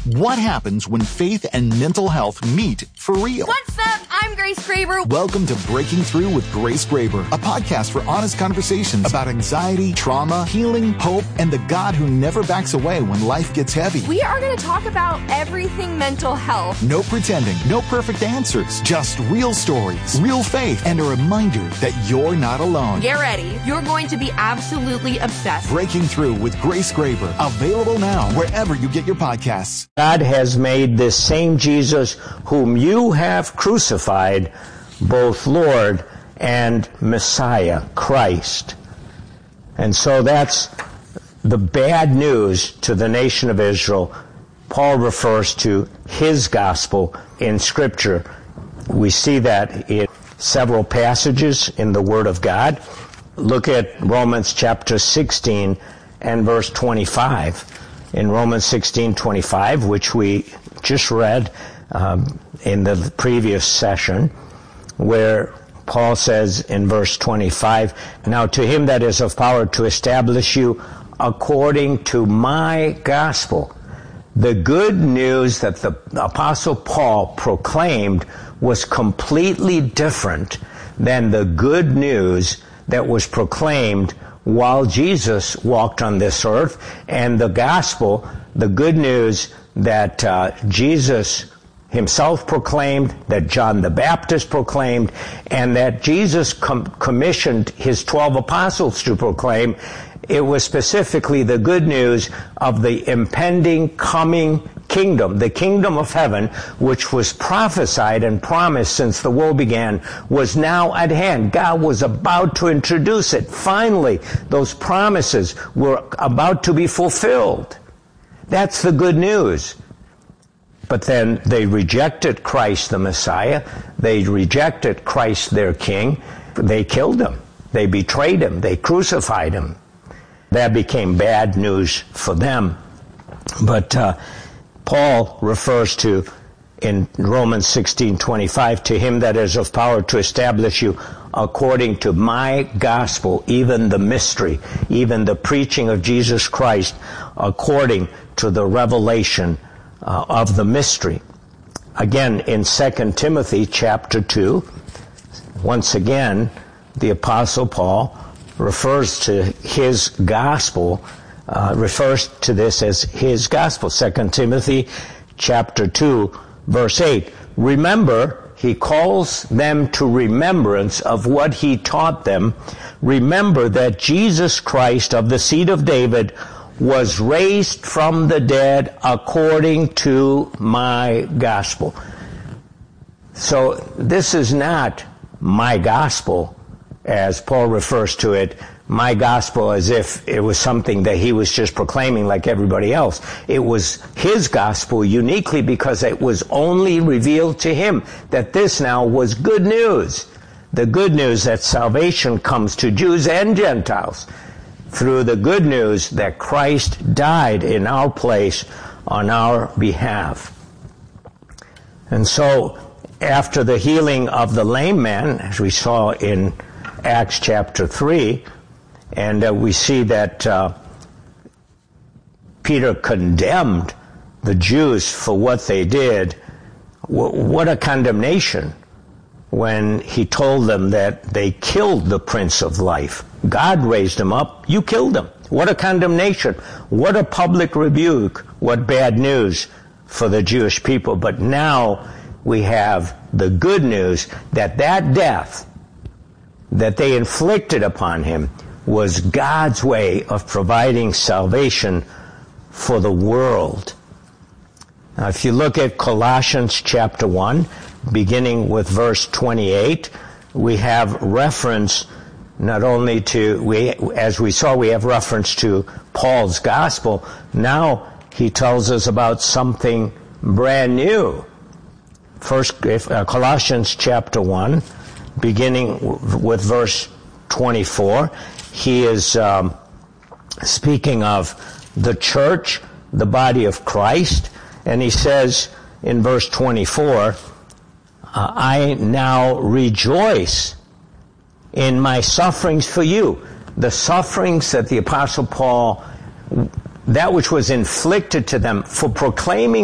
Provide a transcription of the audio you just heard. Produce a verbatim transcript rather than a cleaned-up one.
What happens when faith and mental health meet for real? What's up? I'm Grace Graber. Welcome to Breaking Through with Grace Graber, a podcast for honest conversations about anxiety, trauma, healing, hope, and the God who never backs away when life gets heavy. We are going to talk about everything mental health. No pretending, no perfect answers, just real stories, real faith, and a reminder that you're not alone. Get ready. You're going to be absolutely obsessed. Breaking Through with Grace Graber, available now wherever you get your podcasts. God has made this same Jesus whom you have crucified both Lord and Messiah, Christ. And so that's the bad news to the nation of Israel. Paul refers to his gospel in Scripture. We see that in several passages in the Word of God. Look at Romans chapter sixteen and verse twenty-five. In Romans sixteen twenty-five, which we just read um, in the previous session, where Paul says in verse twenty-five, "Now to him that is of power to establish you according to my gospel." The good news that the Apostle Paul proclaimed was completely different than the good news that was proclaimed while Jesus walked on this earth, and the gospel, the good news that uh, Jesus himself proclaimed, that John the Baptist proclaimed, and that Jesus com- commissioned his twelve apostles to proclaim. It was specifically the good news of the impending coming kingdom, the kingdom of heaven, which was prophesied and promised since the world began, was now at hand. God was about to introduce it. Finally, those promises were about to be fulfilled. That's the good news. But then they rejected Christ the Messiah. They rejected Christ their King. They killed him. They betrayed him. They crucified him. That became bad news for them. But uh, Paul refers to, in Romans sixteen twenty-five, to him that is of power to establish you according to my gospel, even the mystery, even the preaching of Jesus Christ, according to the revelation uh, of the mystery. Again, in Second Timothy chapter two, once again, the Apostle Paul refers to his gospel, uh, refers to this as his gospel. Second Timothy chapter two, verse eight. Remember, he calls them to remembrance of what he taught them. Remember that Jesus Christ of the seed of David was raised from the dead according to my gospel. So this is not my gospel, as Paul refers to it, my gospel, as if it was something that he was just proclaiming like everybody else. It was his gospel uniquely because it was only revealed to him that this now was good news. The good news that salvation comes to Jews and Gentiles through the good news that Christ died in our place on our behalf. And so, after the healing of the lame man, as we saw in Acts chapter three, and uh, we see that uh, Peter condemned the Jews for what they did. W- what a condemnation when he told them that they killed the Prince of Life. God raised him up, you killed him. What a condemnation. What a public rebuke. What bad news for the Jewish people. But now we have the good news that that death that they inflicted upon him was God's way of providing salvation for the world. Now, if you look at Colossians chapter one, beginning with verse twenty-eight, we have reference not only to, we, as we saw, we have reference to Paul's gospel. Now he tells us about something brand new. First, uh, Colossians chapter one, beginning w- with verse twenty-four, he is um, speaking of the church, the body of Christ, and he says in verse twenty-four, uh, I now rejoice in my sufferings for you. The sufferings that the Apostle Paul, that which was inflicted to them for proclaiming